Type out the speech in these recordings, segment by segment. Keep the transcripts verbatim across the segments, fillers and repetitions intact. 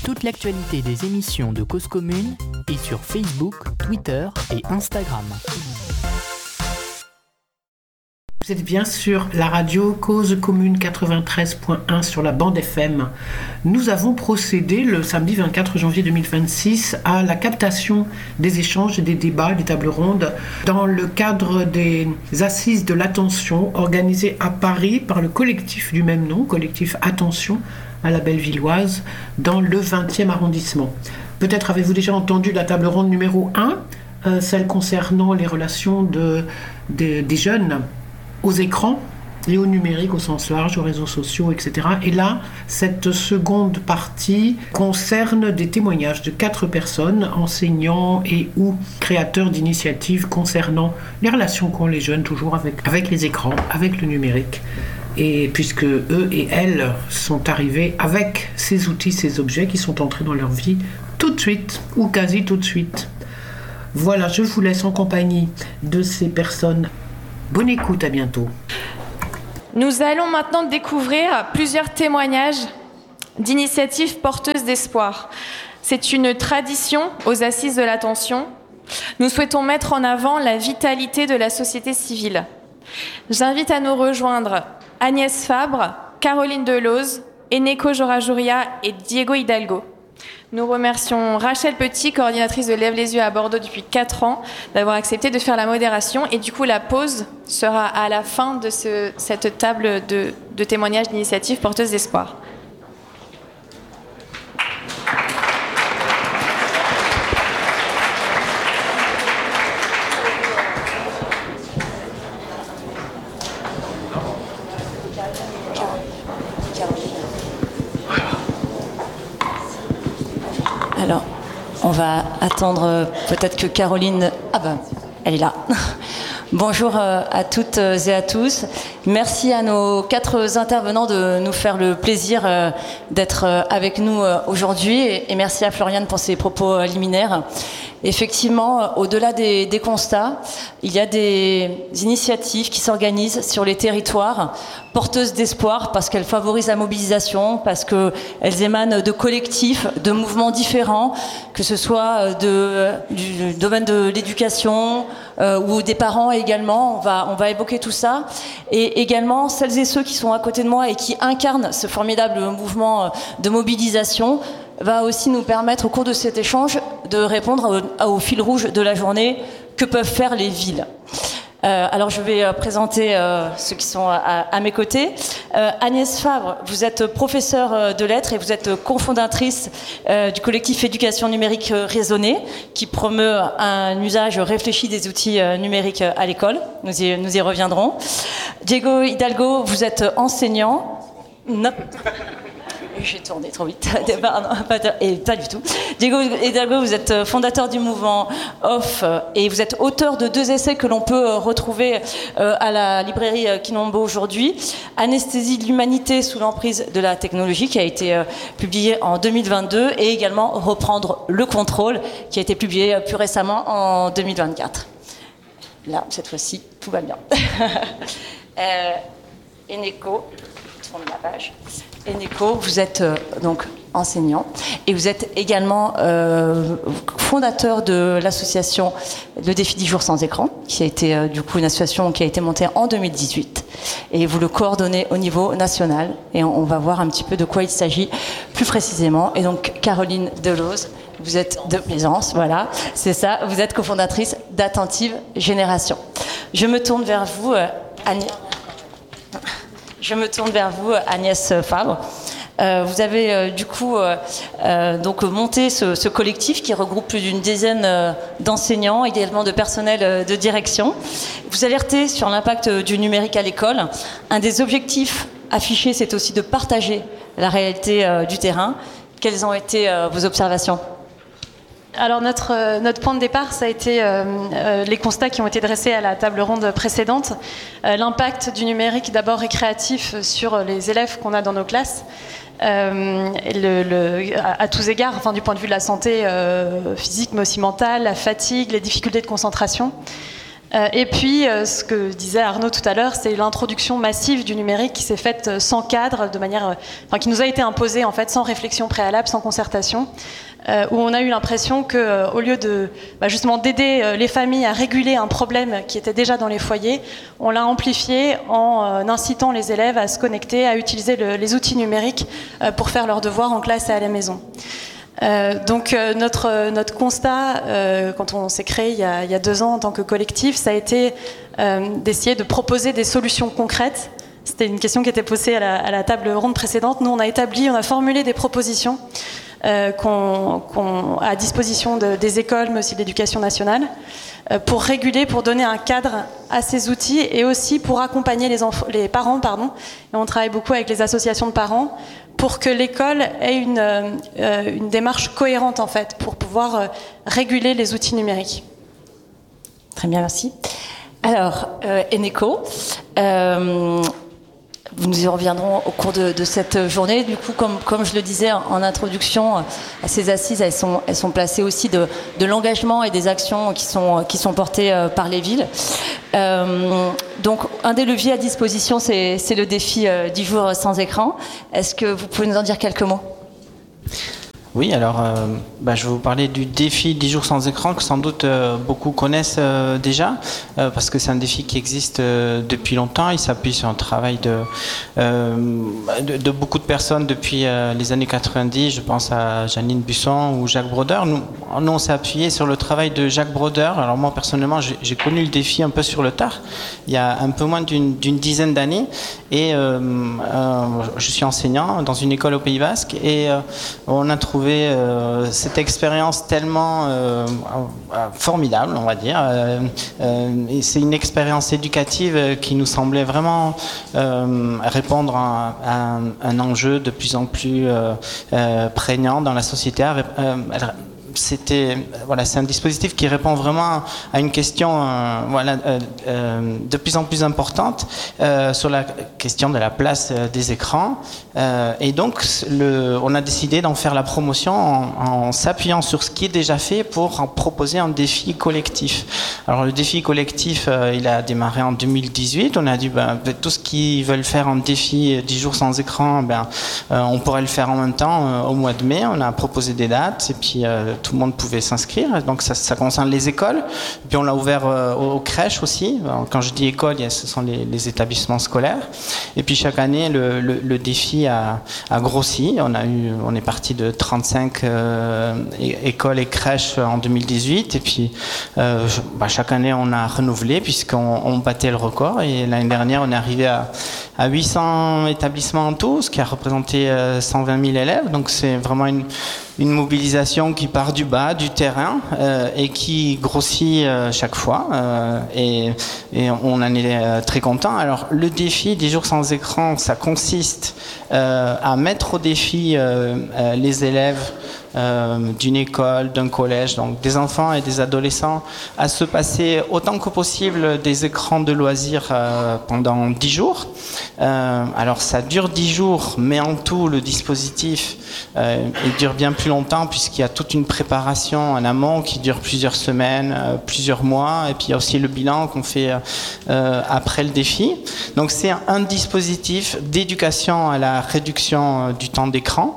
Toute l'actualité des émissions de Cause Commune est sur Facebook, Twitter et Instagram. Vous êtes bien sur la radio Cause Commune quatre-vingt-treize point un sur la bande F M. Nous avons procédé le samedi vingt-quatre janvier deux mille vingt-six à la captation des échanges, des débats, des tables rondes dans le cadre des assises de l'attention organisées à Paris par le collectif du même nom, collectif Attention à la Bellevilloise, dans le vingtième arrondissement. Peut-être avez-vous déjà entendu la table ronde numéro un, euh, celle concernant les relations de, de, des jeunes aux écrans et au numérique au sens large, aux réseaux sociaux, et cetera. Et là, cette seconde partie concerne des témoignages de quatre personnes, enseignants et ou créateurs d'initiatives concernant les relations qu'ont les jeunes toujours avec, avec les écrans, avec le numérique. Et puisque eux et elles sont arrivés avec ces outils, ces objets qui sont entrés dans leur vie tout de suite, ou quasi tout de suite. Voilà, je vous laisse en compagnie de ces personnes. Bonne écoute, à bientôt. Nous allons maintenant découvrir plusieurs témoignages d'initiatives porteuses d'espoir. C'est une tradition aux Assises de l'Attention. Nous souhaitons mettre en avant la vitalité de la société civile. J'invite à nous rejoindre Agnès Fabre, Caroline Delose, Eneko Jorajouria et Diego Hidalgo. Nous remercions Rachel Petit, coordinatrice de Lève les yeux à Bordeaux depuis quatre ans, d'avoir accepté de faire la modération. Et du coup, la pause sera à la fin de ce, cette table de, de témoignages d'initiatives porteuses d'espoir. Alors, on va attendre peut-être que Caroline... Ah ben, elle est là. Bonjour à toutes et à tous. Merci à nos quatre intervenants de nous faire le plaisir d'être avec nous aujourd'hui. Et merci à Floriane pour ses propos liminaires. Effectivement, au-delà des, des constats, il y a des initiatives qui s'organisent sur les territoires, porteuses d'espoir parce qu'elles favorisent la mobilisation, parce qu'elles émanent de collectifs, de mouvements différents, que ce soit de, du domaine de l'éducation euh, ou des parents également. On va, on va évoquer tout ça. Et également, celles et ceux qui sont à côté de moi et qui incarnent ce formidable mouvement de mobilisation va aussi nous permettre au cours de cet échange de répondre au, au fil rouge de la journée que peuvent faire les villes. Euh, alors je vais euh, présenter euh, ceux qui sont à, à mes côtés. Euh, Agnès Fabre, vous êtes professeure de lettres et vous êtes cofondatrice euh, du collectif Éducation numérique raisonnée qui promeut un usage réfléchi des outils euh, numériques à l'école. Nous y, nous y reviendrons. Diego Hidalgo, vous êtes enseignant. Non. J'ai tourné trop vite. Pardon, et pas du tout. Diego Hidalgo, vous êtes fondateur du mouvement Off et vous êtes auteur de deux essais que l'on peut retrouver à la librairie Quinombo aujourd'hui. Anesthésie de l'humanité sous l'emprise de la technologie, qui a été publié en deux mille vingt-deux, et également Reprendre le contrôle, qui a été publié plus récemment en deux mille vingt-quatre. Là, cette fois-ci, tout va bien. euh, Eneko, tourne la page. Eneko, vous êtes euh, donc enseignant et vous êtes également euh, fondateur de l'association Le Défi dix jours sans écran, qui a été euh, du coup une association qui a été montée en deux mille dix-huit et vous le coordonnez au niveau national et on, on va voir un petit peu de quoi il s'agit plus précisément. Et donc Caroline Delose, vous êtes de Plaisance, voilà, c'est ça, vous êtes cofondatrice d'Attentive Génération. Je me tourne vers vous, euh, Agnès. Je me tourne vers vous, Agnès Fabre. Euh, vous avez euh, du coup euh, euh, donc monté ce, ce collectif qui regroupe plus d'une dizaine euh, d'enseignants, également de personnel euh, de direction. Vous alertez sur l'impact du numérique à l'école. Un des objectifs affichés, c'est aussi de partager la réalité euh, du terrain. Quelles ont été euh, vos observations ? Alors notre, euh, notre point de départ, ça a été euh, euh, les constats qui ont été dressés à la table ronde précédente. Euh, l'impact du numérique d'abord récréatif sur les élèves qu'on a dans nos classes. Euh, le, le, à, à tous égards, enfin, du point de vue de la santé euh, physique mais aussi mentale, la fatigue, les difficultés de concentration. Euh, et puis, euh, ce que disait Arnaud tout à l'heure, c'est l'introduction massive du numérique qui s'est faite sans cadre, de manière, euh, enfin, qui nous a été imposée en fait sans réflexion préalable, sans concertation, euh, où on a eu l'impression que, euh, au lieu de bah, justement d'aider euh, les familles à réguler un problème qui était déjà dans les foyers, on l'a amplifié en euh, incitant les élèves à se connecter, à utiliser le, les outils numériques euh, pour faire leurs devoirs en classe et à la maison. Euh, donc euh, notre, notre constat, euh, quand on s'est créé il y, a, il y a deux ans en tant que collectif, ça a été euh, d'essayer de proposer des solutions concrètes. C'était une question qui était posée à la, à la table ronde précédente. Nous, on a établi, on a formulé des propositions euh, qu'on, qu'on, à disposition de, des écoles, mais aussi de l'éducation nationale, euh, pour réguler, pour donner un cadre à ces outils et aussi pour accompagner les, enf- les parents. Pardon. Et on travaille beaucoup avec les associations de parents pour que l'école ait une, euh, une démarche cohérente, en fait, pour pouvoir euh, réguler les outils numériques. Très bien, merci. Alors, euh, Eneco, euh, nous y reviendrons au cours de, de cette journée. Du coup, comme, comme je le disais en, en introduction, ces assises, elles sont, elles sont placées aussi de, de l'engagement et des actions qui sont, qui sont portées euh, par les villes. Euh, donc, un des leviers à disposition, c'est, c'est le défi euh, dix jours sans écran. Est-ce que vous pouvez nous en dire quelques mots ? Oui, alors euh, bah, je vais vous parler du défi dix jours sans écran que sans doute euh, beaucoup connaissent euh, déjà euh, parce que c'est un défi qui existe euh, depuis longtemps. Il s'appuie sur un travail de, euh, de, de beaucoup de personnes depuis euh, les années quatre-vingt-dix. Je pense à Janine Busson ou Jacques Broder. Nous, nous on s'est appuyé sur le travail de Jacques Broder. Alors moi personnellement, j'ai, j'ai connu le défi un peu sur le tard, il y a un peu moins d'une, d'une dizaine d'années. Et euh, euh, je suis enseignant dans une école au Pays Basque et euh, on a trouvé Euh, cette expérience tellement euh, euh, formidable, on va dire. Euh, euh, et c'est une expérience éducative qui nous semblait vraiment euh, répondre à, à un, un enjeu de plus en plus euh, euh, prégnant dans la société. Euh, elle, C'était, voilà, c'est un dispositif qui répond vraiment à une question euh, voilà, euh, euh, de plus en plus importante euh, sur la question de la place euh, des écrans. Euh, et donc, le, on a décidé d'en faire la promotion en, en s'appuyant sur ce qui est déjà fait pour en proposer un défi collectif. Alors, le défi collectif, euh, il a démarré en deux mille dix-huit. On a dit, ben, tous ceux qui veulent faire un défi dix jours sans écran, ben, euh, on pourrait le faire en même temps euh, au mois de mai. On a proposé des dates et puis euh, tout le monde pouvait s'inscrire, donc ça, ça concerne les écoles, puis on l'a ouvert euh, aux, aux crèches aussi. Alors, quand je dis école, ce sont les, les établissements scolaires, et puis chaque année le, le, le défi a, a grossi. On, a eu, on est parti de trente-cinq euh, écoles et crèches en deux mille dix-huit, et puis euh, bah, chaque année on a renouvelé puisqu'on on battait le record, et l'année dernière on est arrivé à, à huit cents établissements en tout, ce qui a représenté euh, cent vingt mille élèves, donc c'est vraiment une une mobilisation qui part du bas, du terrain, euh, et qui grossit euh, chaque fois, euh, et, et on en est euh, très content. Alors le défi dix jours sans écran, ça consiste euh, à mettre au défi euh, euh, les élèves euh, d'une école, d'un collège, donc des enfants et des adolescents, à se passer autant que possible des écrans de loisirs euh, pendant dix jours. Euh, alors ça dure dix jours, mais en tout le dispositif euh, il dure bien plus longtemps puisqu'il y a toute une préparation en amont qui dure plusieurs semaines, euh, plusieurs mois, et puis il y a aussi le bilan qu'on fait euh, après le défi. Donc c'est un, un dispositif d'éducation à la réduction du temps d'écran.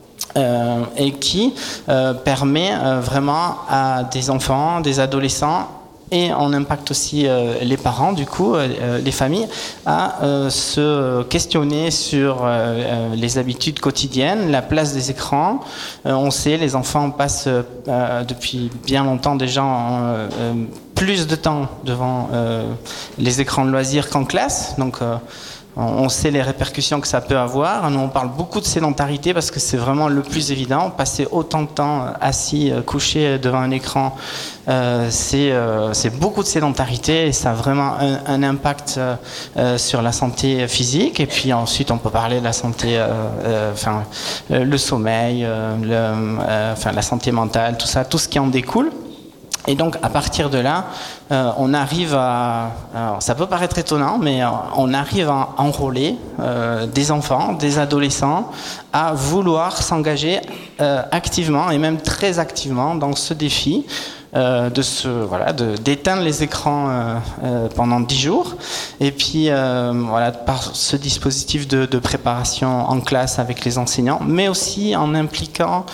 Euh, et qui euh, permet euh, vraiment à des enfants, des adolescents, et on impacte aussi euh, les parents, du coup, euh, les familles, à euh, se questionner sur euh, les habitudes quotidiennes, la place des écrans. Euh, on sait, les enfants passent euh, depuis bien longtemps déjà euh, euh, plus de temps devant euh, les écrans de loisirs qu'en classe, donc euh, on sait les répercussions que ça peut avoir. Nous, on parle beaucoup de sédentarité parce que c'est vraiment le plus évident. Passer autant de temps assis, couché devant un écran, euh, c'est, euh, c'est beaucoup de sédentarité et ça a vraiment un, un impact euh, sur la santé physique. Et puis ensuite, on peut parler de la santé, euh, euh, enfin, le sommeil, euh, le, euh, enfin, la santé mentale, tout ça, tout ce qui en découle. Et donc, à partir de là, euh, on arrive à... Alors, ça peut paraître étonnant, mais euh, on arrive à enrôler euh, des enfants, des adolescents, à vouloir s'engager euh, activement, et même très activement, dans ce défi. euh, de se, voilà, de, d'éteindre les écrans euh, euh, pendant dix jours. Et puis, euh, voilà, par ce dispositif de, de préparation en classe avec les enseignants, mais aussi en impliquant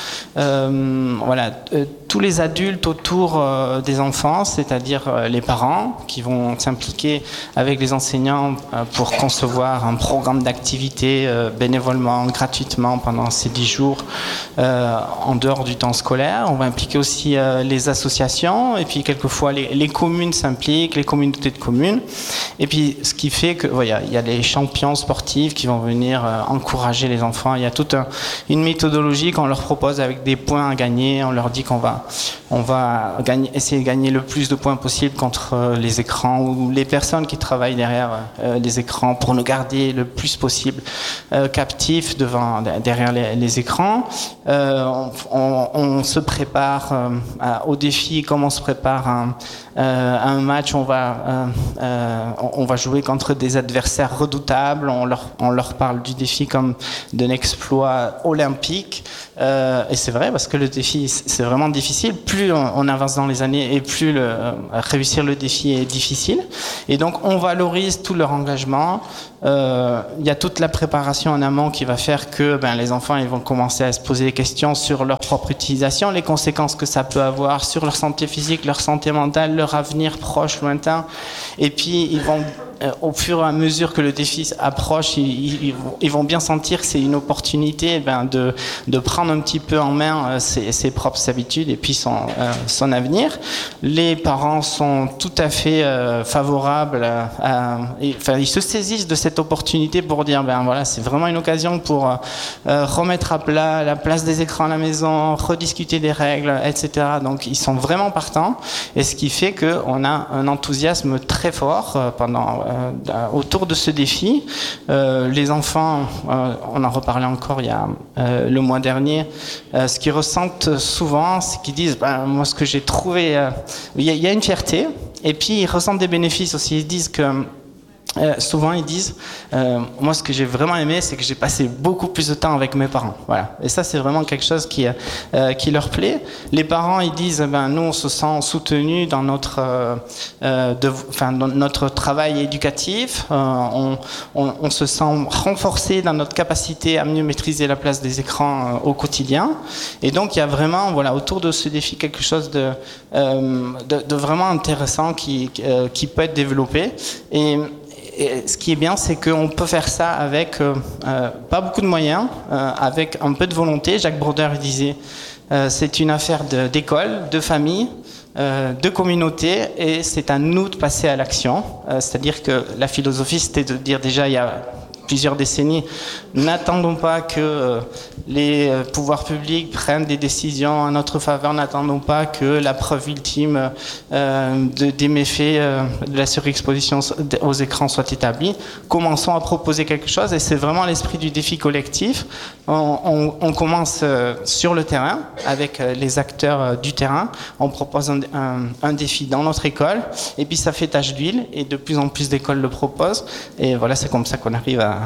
euh, voilà, euh, tous les adultes autour euh, des enfants, c'est-à-dire euh, les parents qui vont s'impliquer avec les enseignants euh, pour concevoir un programme d'activité euh, bénévolement, gratuitement pendant ces dix jours euh, en dehors du temps scolaire. On va impliquer aussi euh, les associations et puis quelquefois les, les communes s'impliquent, les communautés de communes. Et puis ce qui fait que voilà, il y a les champions sportifs qui vont venir euh, encourager les enfants. Il y a toute un, une méthodologie qu'on leur propose avec des points à gagner. On leur dit qu'on va On va gagner, essayer de gagner le plus de points possible contre euh, les écrans ou les personnes qui travaillent derrière euh, les écrans pour nous garder le plus possible euh, captifs devant, derrière les, les écrans. Euh, on, on, on se prépare euh, à, au défi comme on se prépare à un, euh, à un match. On va, euh, euh, on va jouer contre des adversaires redoutables. On leur, on leur parle du défi comme d'un exploit olympique. Euh, et c'est vrai parce que le défi, c'est vraiment difficile. Plus on, on avance dans les années et plus le, euh, réussir le défi est difficile. Et donc on valorise tout leur engagement. Euh, il y a toute la préparation en amont qui va faire que ben, les enfants ils vont commencer à se poser des questions sur leur propre utilisation, les conséquences que ça peut avoir sur leur santé physique, leur santé mentale, leur avenir proche, lointain. Et puis ils vont Euh, au fur et à mesure que le défi approche, ils, ils, ils vont bien sentir que c'est une opportunité ben, de, de prendre un petit peu en main euh, ses, ses propres habitudes et puis son, euh, son avenir. Les parents sont tout à fait euh, favorables, à, à, et, enfin, ils se saisissent de cette opportunité pour dire ben voilà, c'est vraiment une occasion pour euh, remettre à plat la place des écrans à la maison, rediscuter des règles, et cetera. Donc ils sont vraiment partants, et ce qui fait qu'on a un enthousiasme très fort euh, pendant Euh, autour de ce défi. Euh, les enfants, euh, on en reparlait encore il y a euh, le mois dernier, euh, ce qu'ils ressentent souvent, c'est qu'ils disent ben, moi ce que j'ai trouvé, euh, il y, y a une fierté, et puis ils ressentent des bénéfices aussi. Ils disent que Euh, souvent ils disent euh, moi ce que j'ai vraiment aimé c'est que j'ai passé beaucoup plus de temps avec mes parents, voilà. Et ça c'est vraiment quelque chose qui, euh, qui leur plaît. Les parents ils disent ben, nous on se sent soutenus dans notre, euh, de, enfin, dans notre travail éducatif, euh, on, on, on se sent renforcé dans notre capacité à mieux maîtriser la place des écrans euh, au quotidien. Et donc il y a vraiment voilà, autour de ce défi quelque chose de, euh, de, de vraiment intéressant qui, euh, qui peut être développé. Et Et ce qui est bien, c'est qu'on peut faire ça avec euh, euh, pas beaucoup de moyens, euh, avec un peu de volonté. Jacques Brodeur disait euh, c'est une affaire de, d'école, de famille, euh, de communauté, et c'est à nous de passer à l'action. Euh, c'est-à-dire que la philosophie, c'était de dire déjà il y a plusieurs décennies, n'attendons pas que euh, les euh, pouvoirs publics prennent des décisions en notre faveur, n'attendons pas que la preuve ultime euh, de, des méfaits euh, de la surexposition aux écrans soit établie. Commençons à proposer quelque chose, et c'est vraiment l'esprit du défi collectif. On, on, on commence euh, sur le terrain, avec euh, les acteurs euh, du terrain. On propose un, un, un défi dans notre école, et puis ça fait tache d'huile, et de plus en plus d'écoles le proposent. Et voilà, c'est comme ça qu'on arrive à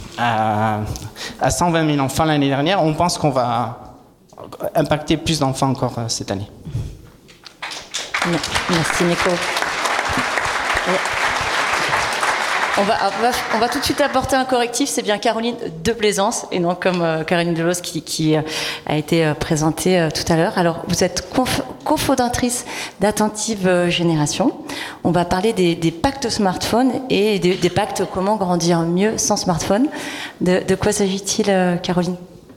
À, à cent vingt mille enfants l'année dernière. On pense qu'on va impacter plus d'enfants encore cette année. Merci Nico. On va, on, va, on va tout de suite apporter un correctif, c'est bien Caroline de Plaisance et non comme euh, Caroline Delos qui, qui euh, a été euh, présentée euh, tout à l'heure. Alors vous êtes conf- cofondatrice d'Attentive euh, Génération. On va parler des, des pactes smartphone et des, des pactes comment grandir mieux sans smartphone. De, de quoi s'agit-il, euh, Caroline ?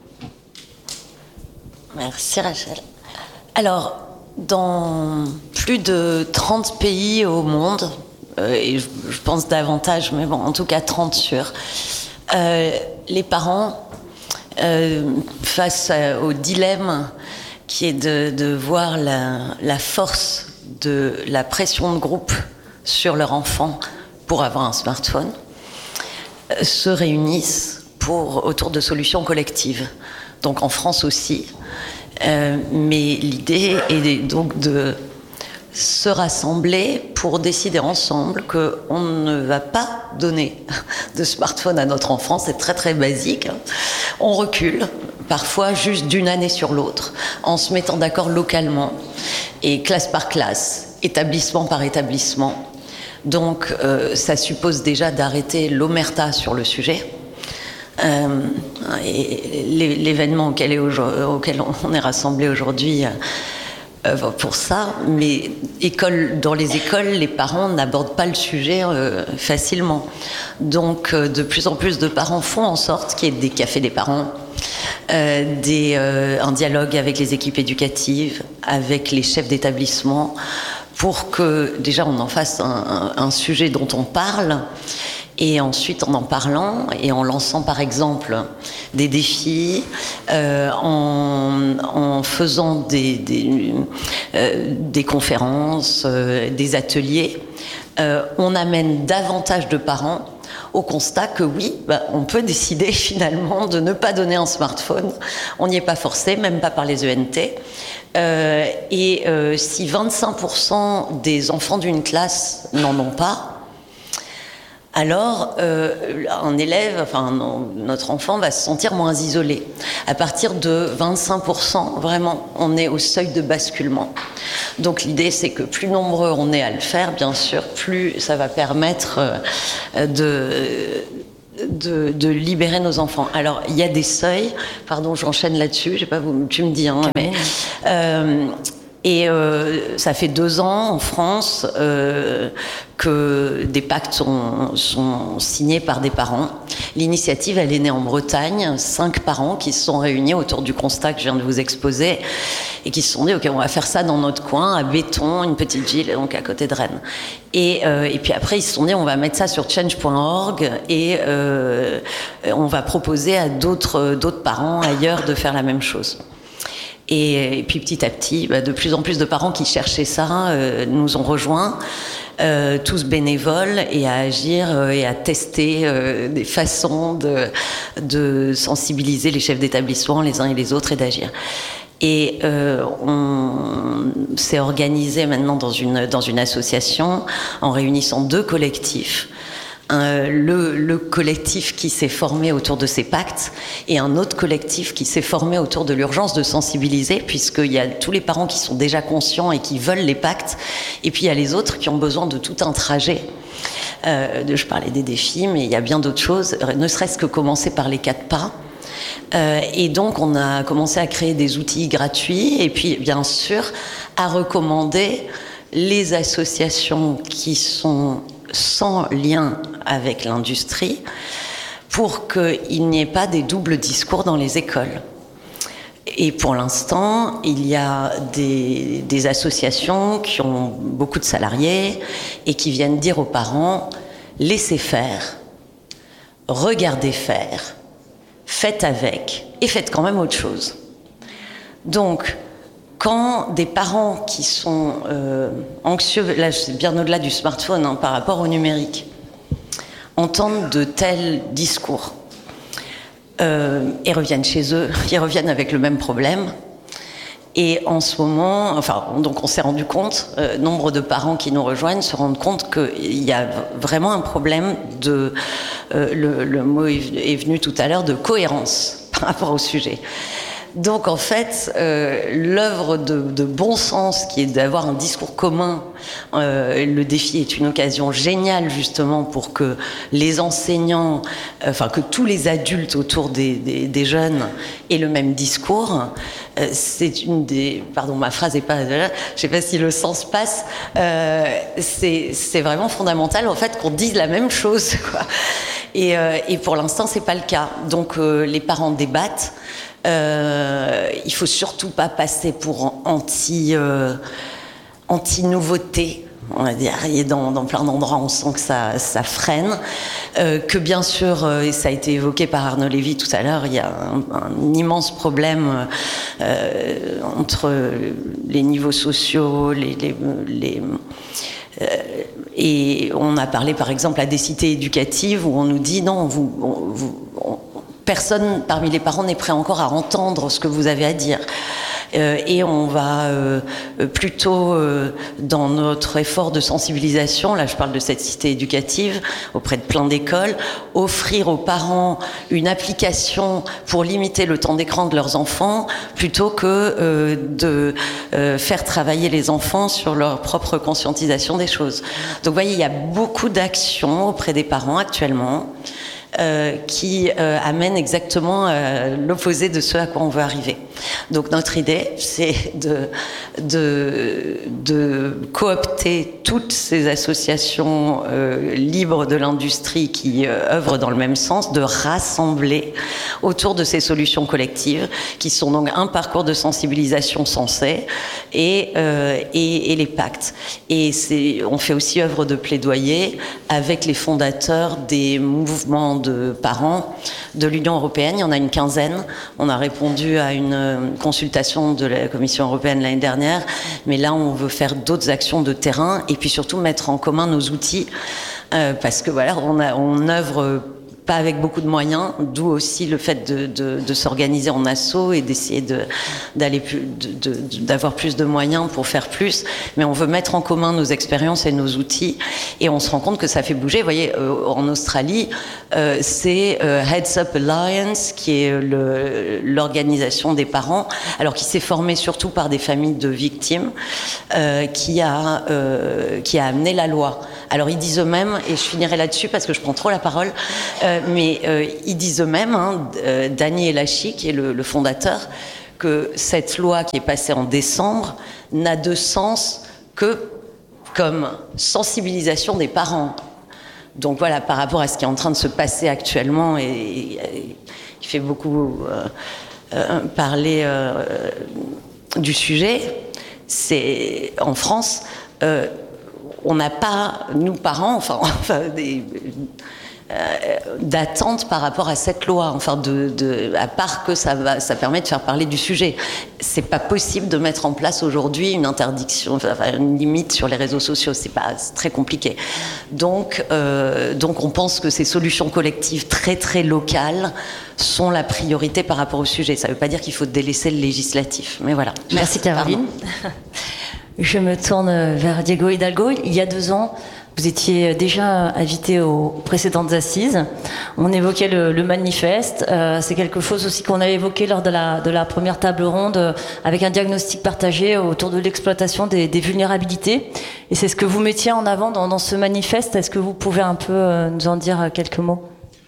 Merci Rachel. Alors, dans plus de trente pays au monde, euh, et je, je pense davantage, mais bon, en tout cas trente sûrs, euh, les parents, euh, face à, au dilemme qui est de, de voir la, la force de la pression de groupe sur leur enfant pour avoir un smartphone, euh, se réunissent pour, autour de solutions collectives. Donc en France aussi. Euh, mais l'idée est donc de se rassembler pour décider ensemble qu'on ne va pas donner de smartphone à notre enfant. C'est très très basique. On recule parfois juste d'une année sur l'autre, en se mettant d'accord localement, et classe par classe, établissement par établissement. Donc euh, ça suppose déjà d'arrêter l'omerta sur le sujet. Euh, et l'événement auquel, est auquel on est rassemblé aujourd'hui euh, pour ça, mais école, dans les écoles, les parents n'abordent pas le sujet euh, facilement. Donc euh, de plus en plus de parents font en sorte qu'il y ait des cafés des parents, euh, des, euh, un dialogue avec les équipes éducatives, avec les chefs d'établissement, pour que déjà on en fasse un, un, un sujet dont on parle. Et ensuite, en en parlant et en lançant, par exemple, des défis, euh, en, en faisant des, des, euh, des conférences, euh, des ateliers, euh, on amène davantage de parents au constat que oui, bah, on peut décider finalement de ne pas donner un smartphone. On n'y est pas forcé, même pas par les E N T. Euh, et euh, si vingt-cinq pour cent des enfants d'une classe n'en ont pas, alors euh, un élève, enfin non, notre enfant va se sentir moins isolé. À partir de vingt-cinq pour cent, vraiment, on est au seuil de basculement. Donc l'idée, c'est que plus nombreux on est à le faire, bien sûr, plus ça va permettre euh, de... De, de libérer nos enfants. Alors, il y a des seuils, pardon, j'enchaîne là-dessus, j'ai pas, vous, tu me dis, hein, mais, euh, et euh, ça fait deux ans en France euh, que des pactes sont, sont signés par des parents. L'initiative, elle est née en Bretagne, cinq parents qui se sont réunis autour du constat que je viens de vous exposer et qui se sont dit, ok, on va faire ça dans notre coin, à Béton, une petite ville, donc à côté de Rennes. Et, euh, et puis après, ils se sont dit, on va mettre ça sur change point org et euh, on va proposer à d'autres d'autres parents ailleurs de faire la même chose. Et, et puis petit à petit, bah, de plus en plus de parents qui cherchaient ça euh, nous ont rejoints, euh, tous bénévoles, et à agir euh, et à tester euh, des façons de, de sensibiliser les chefs d'établissement les uns et les autres et d'agir. Et euh, on s'est organisé maintenant dans une, dans une association en réunissant deux collectifs. Un, le, le collectif qui s'est formé autour de ces pactes et un autre collectif qui s'est formé autour de l'urgence de sensibiliser, puisqu'il y a tous les parents qui sont déjà conscients et qui veulent les pactes, et puis il y a les autres qui ont besoin de tout un trajet. Euh, je parlais des défis, mais il y a bien d'autres choses, ne serait-ce que commencer par les quatre pas. Euh, et donc on a commencé à créer des outils gratuits et puis bien sûr à recommander les associations qui sont sans lien avec l'industrie pour qu'il n'y ait pas des doubles discours dans les écoles. Et pour l'instant, il y a des, des associations qui ont beaucoup de salariés et qui viennent dire aux parents « laissez faire, regardez faire ». Faites avec, et faites quand même autre chose. Donc, quand des parents qui sont euh, anxieux, là c'est bien au-delà du smartphone, hein, par rapport au numérique, entendent de tels discours, euh, et reviennent chez eux, ils reviennent avec le même problème. Et en ce moment, enfin, donc on s'est rendu compte, euh, nombre de parents qui nous rejoignent se rendent compte qu'il y a vraiment un problème de, euh, le, le mot est venu tout à l'heure, de cohérence par rapport au sujet. Donc en fait, euh, l'œuvre de, de bon sens qui est d'avoir un discours commun, euh, le défi est une occasion géniale justement pour que les enseignants, euh, enfin que tous les adultes autour des, des, des jeunes aient le même discours. Euh, c'est une des, pardon, ma phrase est pas, je sais pas si le sens passe. Euh, c'est, c'est vraiment fondamental en fait qu'on dise la même chose, quoi. Et, euh, et pour l'instant, c'est pas le cas. Donc euh, les parents débattent. Euh, il faut surtout pas passer pour anti euh, anti nouveauté, on va dire. Et dans, dans plein d'endroits, on sent que ça, ça freine. Euh, que bien sûr, euh, et ça a été évoqué par Arnaud Lévy tout à l'heure, il y a un, un immense problème euh, entre les niveaux sociaux, les, les, les euh, et on a parlé par exemple à des cités éducatives où on nous dit non, vous, vous on, personne parmi les parents n'est prêt encore à entendre ce que vous avez à dire. Euh, et on va euh, plutôt, euh, dans notre effort de sensibilisation, là je parle de cette cité éducative, auprès de plein d'écoles, offrir aux parents une application pour limiter le temps d'écran de leurs enfants, plutôt que euh, de euh, faire travailler les enfants sur leur propre conscientisation des choses. Donc vous voyez, il y a beaucoup d'actions auprès des parents actuellement, Euh, qui euh, amène exactement euh, l'opposé de ce à quoi on veut arriver. Donc notre idée, c'est de, de, de coopter toutes ces associations euh, libres de l'industrie qui euh, œuvrent dans le même sens, de rassembler autour de ces solutions collectives, qui sont donc un parcours de sensibilisation sensé et, euh, et, et les pactes. Et c'est, on fait aussi œuvre de plaidoyer avec les fondateurs des mouvements de parents de l'Union européenne. Il y en a une quinzaine. On a répondu à une consultation de la Commission européenne l'année dernière, mais là on veut faire d'autres actions de terrain et puis surtout mettre en commun nos outils euh, parce que voilà, on, a, on œuvre pas avec beaucoup de moyens, d'où aussi le fait de, de, de s'organiser en asso et d'essayer de, d'aller plus, de, de, d'avoir plus de moyens pour faire plus. Mais on veut mettre en commun nos expériences et nos outils, et on se rend compte que ça fait bouger. Vous voyez, euh, en Australie, euh, c'est euh, Heads Up Alliance qui est le, l'organisation des parents, alors qui s'est formée surtout par des familles de victimes, euh, qui a euh, qui a amené la loi. Alors ils disent eux-mêmes, et je finirai là-dessus parce que je prends trop la parole. Euh, mais euh, ils disent eux-mêmes, hein, euh, Danny Elachi, qui est le, le fondateur, que cette loi qui est passée en décembre n'a de sens que comme sensibilisation des parents. Donc voilà, par rapport à ce qui est en train de se passer actuellement, et, et, et qui fait beaucoup euh, euh, parler euh, du sujet, c'est en France, euh, on n'a pas, nous parents, enfin, enfin des... Euh, d'attente par rapport à cette loi, enfin de, de, à part que ça, va, ça permet de faire parler du sujet. C'est pas possible de mettre en place aujourd'hui une interdiction, enfin une limite sur les réseaux sociaux, c'est pas, c'est très compliqué. Donc, euh, donc on pense que ces solutions collectives très très locales sont la priorité par rapport au sujet. Ça veut pas dire qu'il faut délaisser le législatif, mais voilà. Merci, Merci Caroline. Je me tourne vers Diego Hidalgo. Il y a deux ans, vous étiez déjà invité aux précédentes assises. On évoquait le, le manifeste. Euh, c'est quelque chose aussi qu'on a évoqué lors de la, de la première table ronde euh, avec un diagnostic partagé autour de l'exploitation des, des vulnérabilités. Et c'est ce que vous mettiez en avant dans, dans ce manifeste. Est-ce que vous pouvez un peu euh, nous en dire quelques mots ?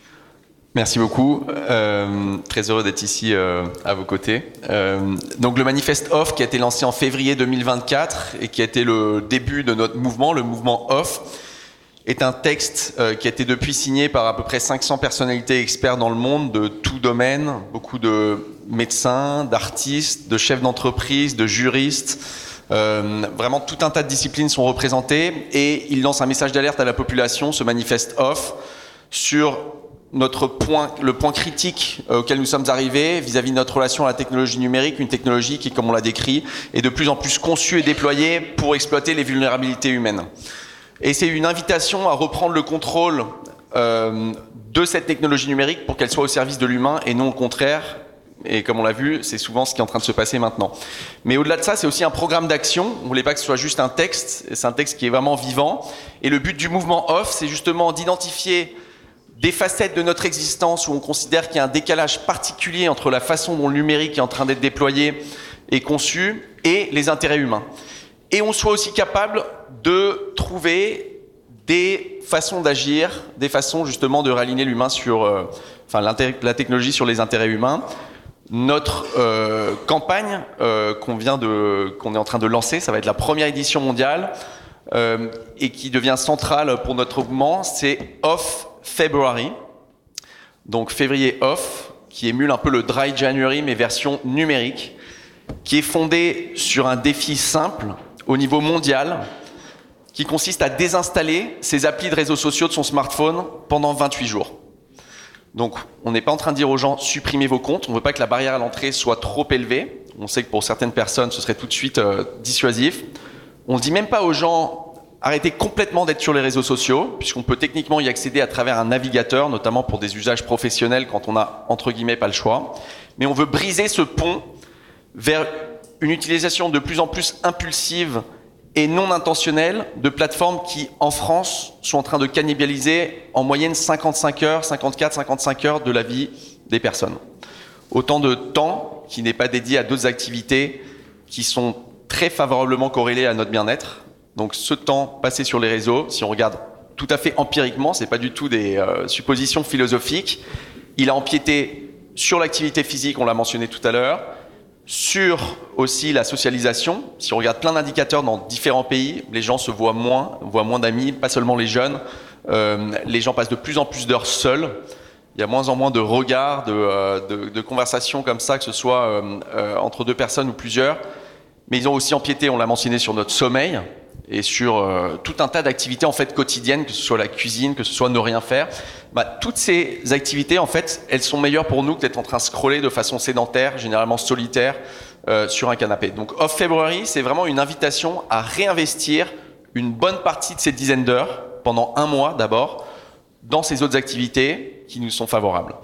Merci beaucoup. Euh, très heureux d'être ici euh, à vos côtés. Euh, donc le manifeste Off qui a été lancé en février deux mille vingt-quatre et qui a été le début de notre mouvement, le mouvement Off, est un texte euh, qui a été depuis signé par à peu près cinq cents personnalités experts dans le monde de tout domaine, beaucoup de médecins, d'artistes, de chefs d'entreprise, de juristes. Euh, vraiment tout un tas de disciplines sont représentées et il lance un message d'alerte à la population, ce manifeste Off, sur notre point, le point critique auquel nous sommes arrivés vis-à-vis de notre relation à la technologie numérique, une technologie qui, comme on l'a décrit, est de plus en plus conçue et déployée pour exploiter les vulnérabilités humaines. Et c'est une invitation à reprendre le contrôle euh, de cette technologie numérique pour qu'elle soit au service de l'humain et non au contraire. Et comme on l'a vu, c'est souvent ce qui est en train de se passer maintenant. Mais au-delà de ça, c'est aussi un programme d'action. On ne voulait pas que ce soit juste un texte, c'est un texte qui est vraiment vivant. Et le but du mouvement Off, c'est justement d'identifier des facettes de notre existence où on considère qu'il y a un décalage particulier entre la façon dont le numérique est en train d'être déployé et conçu et les intérêts humains. Et on soit aussi capable de trouver des façons d'agir, des façons justement de réaligner l'humain sur, euh, enfin la technologie sur les intérêts humains. Notre euh, campagne euh, qu'on vient de, qu'on est en train de lancer, ça va être la première édition mondiale euh, et qui devient centrale pour notre mouvement, c'est Off February, donc février off, qui émule un peu le Dry January mais version numérique, qui est fondé sur un défi simple au niveau mondial, qui consiste à désinstaller ses applis de réseaux sociaux de son smartphone pendant vingt-huit jours. Donc on n'est pas en train de dire aux gens supprimez vos comptes, on ne veut pas que la barrière à l'entrée soit trop élevée, on sait que pour certaines personnes ce serait tout de suite euh, dissuasif. On ne dit même pas aux gens arrêter complètement d'être sur les réseaux sociaux, puisqu'on peut techniquement y accéder à travers un navigateur, notamment pour des usages professionnels quand on a, entre guillemets, pas le choix. Mais on veut briser ce pont vers une utilisation de plus en plus impulsive et non intentionnelle de plateformes qui, en France, sont en train de cannibaliser en moyenne cinquante-cinq heures, cinquante-quatre, cinquante-cinq heures de la vie des personnes. Autant de temps qui n'est pas dédié à d'autres activités qui sont très favorablement corrélées à notre bien-être. Donc ce temps passé sur les réseaux, si on regarde tout à fait empiriquement, c'est pas du tout des euh, suppositions philosophiques, il a empiété sur l'activité physique, on l'a mentionné tout à l'heure, sur aussi la socialisation. Si on regarde plein d'indicateurs dans différents pays, les gens se voient moins, voient moins d'amis, pas seulement les jeunes, euh, les gens passent de plus en plus d'heures seuls. Il y a moins en moins de regards, de, euh, de, de conversations comme ça, que ce soit euh, euh, entre deux personnes ou plusieurs. Mais ils ont aussi empiété, on l'a mentionné, sur notre sommeil et sur euh, tout un tas d'activités en fait quotidiennes, que ce soit la cuisine, que ce soit ne rien faire. Bah, toutes ces activités, en fait, elles sont meilleures pour nous que d'être en train de scroller de façon sédentaire, généralement solitaire, euh, sur un canapé. Donc Off February, c'est vraiment une invitation à réinvestir une bonne partie de ces dizaines d'heures, pendant un mois d'abord, dans ces autres activités qui nous sont favorables.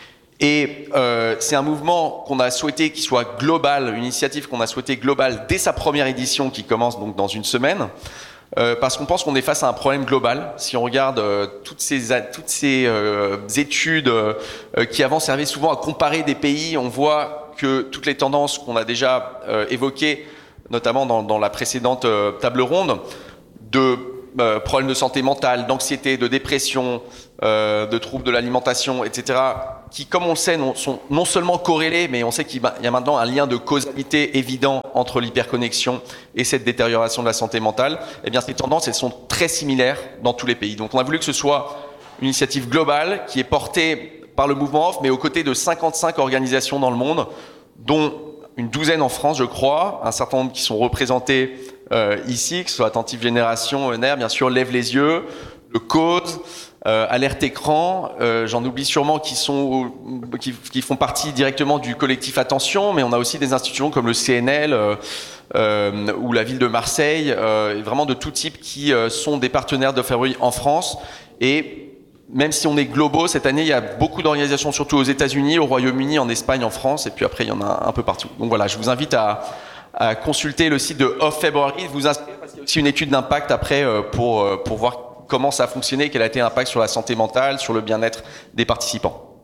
Et euh, c'est un mouvement qu'on a souhaité qu'il soit global, une initiative qu'on a souhaité globale dès sa première édition qui commence donc dans une semaine, euh, parce qu'on pense qu'on est face à un problème global. Si on regarde euh, toutes ces, toutes ces euh, études euh, qui avant servaient souvent à comparer des pays, on voit que toutes les tendances qu'on a déjà euh, évoquées, notamment dans, dans la précédente euh, table ronde, de euh, problèmes de santé mentale, d'anxiété, de dépression, euh, de troubles de l'alimentation, et cetera, qui, comme on le sait, non, sont non seulement corrélés, mais on sait qu'il y a maintenant un lien de causalité évident entre l'hyperconnexion et cette détérioration de la santé mentale. Eh bien, ces tendances, elles sont très similaires dans tous les pays. Donc, on a voulu que ce soit une initiative globale qui est portée par le mouvement Off, mais aux côtés de cinquante-cinq organisations dans le monde, dont une douzaine en France, je crois, un certain nombre qui sont représentés euh, ici, que ce soit Attentive Génération, E N R, bien sûr, Lève les yeux, le Cause, euh, Alerte Écran, euh, j'en oublie sûrement qui sont, qui, qui font partie directement du collectif Attention, mais on a aussi des institutions comme le C N L euh, euh, ou la ville de Marseille, euh, et vraiment de tout type qui euh, sont des partenaires d'Off February en France. Et même si on est globaux, cette année, il y a beaucoup d'organisations, surtout aux États-Unis, au Royaume-Uni, en Espagne, en France, et puis après, il y en a un peu partout. Donc voilà, je vous invite à, à consulter le site de Off February, vous inscrire, parce qu'il y a aussi une étude d'impact après pour, pour voir comment ça a fonctionné, quel a été l'impact sur la santé mentale, sur le bien-être des participants.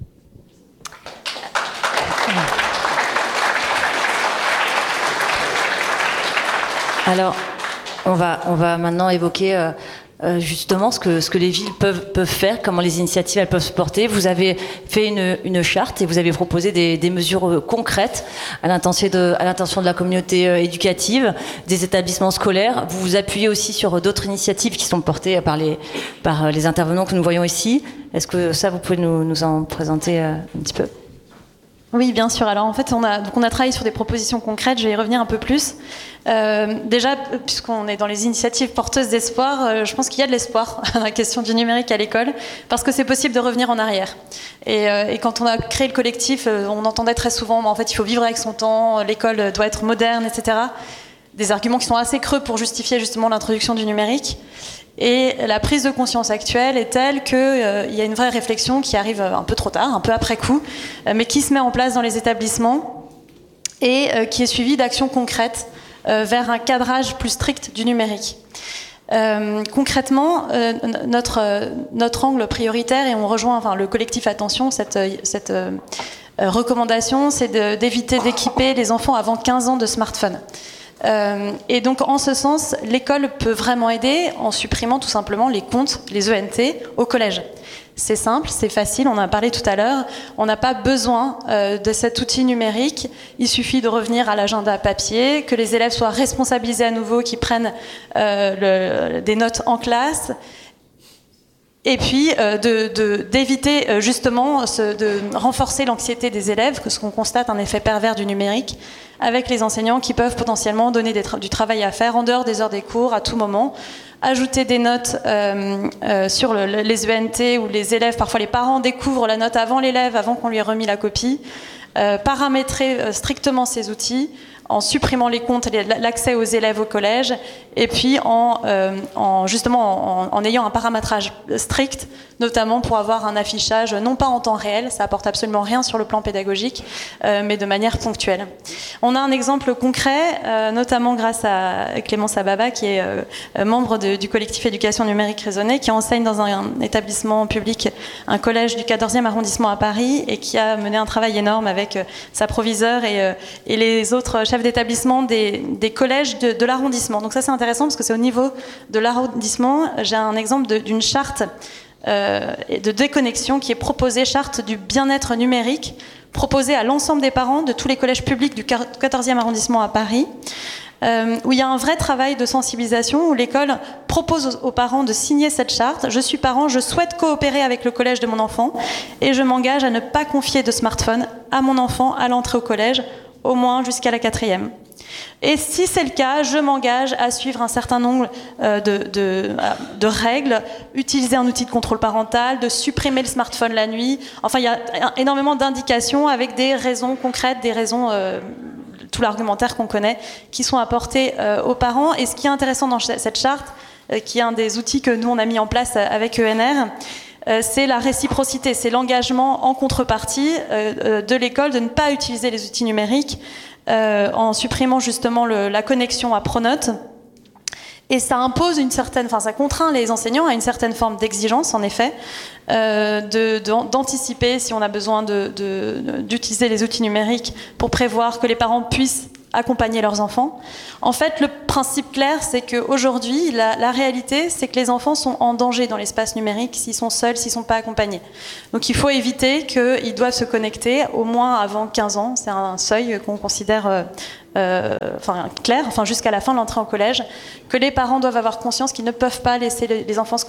Alors, on va, on va maintenant évoquer euh, euh, justement ce que, ce que les villes peuvent, peuvent faire, comment les initiatives elles peuvent se porter. Vous avez fait une, une charte et vous avez proposé des, des mesures concrètes à l'intention de, à l'intention de la communauté euh, éducative, des établissements scolaires. Vous vous appuyez aussi sur d'autres initiatives qui sont portées par les, par les intervenants que nous voyons ici. Est-ce que ça, vous pouvez nous, nous en présenter euh, un petit peu ? Oui, bien sûr. Alors en fait, on a, donc on a travaillé sur des propositions concrètes, je vais y revenir un peu plus. Euh, déjà, puisqu'on est dans les initiatives porteuses d'espoir, euh, je pense qu'il y a de l'espoir à la question du numérique à l'école, parce que c'est possible de revenir en arrière. Et, euh, et quand on a créé le collectif, euh, on entendait très souvent, en fait, il faut vivre avec son temps, l'école doit être moderne, et cetera. Des arguments qui sont assez creux pour justifier justement l'introduction du numérique. Et la prise de conscience actuelle est telle qu'il euh, y a une vraie réflexion qui arrive un peu trop tard, un peu après coup, euh, mais qui se met en place dans les établissements et euh, qui est suivie d'actions concrètes euh, vers un cadrage plus strict du numérique. Euh, concrètement, euh, notre, euh, notre angle prioritaire, et on rejoint enfin, le collectif Attention, cette, cette euh, recommandation, c'est de, d'éviter d'équiper les enfants avant quinze ans de smartphones. Euh, et donc en ce sens, l'école peut vraiment aider en supprimant tout simplement les comptes, les E N T au collège. C'est simple, c'est facile, on en a parlé tout à l'heure, on n'a pas besoin euh, de cet outil numérique, il suffit de revenir à l'agenda papier, que les élèves soient responsabilisés à nouveau, qu'ils prennent euh, le, des notes en classe, et puis euh, de, de, d'éviter euh, justement ce, de renforcer l'anxiété des élèves, parce qu'on constate un effet pervers du numérique, avec les enseignants qui peuvent potentiellement donner des tra- du travail à faire en dehors des heures des cours, à tout moment, ajouter des notes euh, euh, sur le, les E N T où les élèves, parfois les parents découvrent la note avant l'élève, avant qu'on lui ait remis la copie, euh, paramétrer euh, strictement ces outils, en supprimant les comptes, l'accès aux élèves au collège, et puis en, euh, en justement en, en ayant un paramétrage strict, notamment pour avoir un affichage non pas en temps réel, ça apporte absolument rien sur le plan pédagogique, euh, mais de manière ponctuelle. On a un exemple concret, euh, notamment grâce à Clémence Ababa, qui est euh, membre de, du collectif Éducation numérique raisonnée, qui enseigne dans un, un établissement public, un collège du quatorzième arrondissement à Paris, et qui a mené un travail énorme avec euh, sa proviseure et, euh, et les autres chefs d'établissement des, des collèges de, de l'arrondissement. Donc ça c'est intéressant parce que c'est au niveau de l'arrondissement. J'ai un exemple de, d'une charte euh, de déconnexion qui est proposée, charte du bien-être numérique, proposée à l'ensemble des parents de tous les collèges publics du quatorzième arrondissement à Paris, euh, où il y a un vrai travail de sensibilisation, où l'école propose aux, aux parents de signer cette charte. Je suis parent, je souhaite coopérer avec le collège de mon enfant et je m'engage à ne pas confier de smartphone à mon enfant à l'entrée au collège, au moins jusqu'à la quatrième. Et si c'est le cas, je m'engage à suivre un certain nombre euh, de, de, de règles, utiliser un outil de contrôle parental, de supprimer le smartphone la nuit. Enfin, il y a énormément d'indications avec des raisons concrètes, des raisons, euh, tout l'argumentaire qu'on connaît, qui sont apportées euh, aux parents. Et ce qui est intéressant dans cette charte, euh, qui est un des outils que nous, on a mis en place avec E N R, Euh, c'est la réciprocité, c'est l'engagement en contrepartie euh, euh, de l'école de ne pas utiliser les outils numériques euh, en supprimant justement le, la connexion à Pronote. Et ça impose une certaine, enfin ça contraint les enseignants à une certaine forme d'exigence, en effet, euh, de, de, d'anticiper si on a besoin de, de, d'utiliser les outils numériques pour prévoir que les parents puissent accompagner leurs enfants. En fait, le principe clair, c'est qu'aujourd'hui, la, la réalité, c'est que les enfants sont en danger dans l'espace numérique s'ils sont seuls, s'ils ne sont pas accompagnés. Donc il faut éviter qu'ils doivent se connecter au moins avant quinze ans. C'est un seuil qu'on considère euh, euh, enfin, clair, enfin, jusqu'à la fin de l'entrée en collège, que les parents doivent avoir conscience qu'ils ne peuvent pas laisser les, les enfants se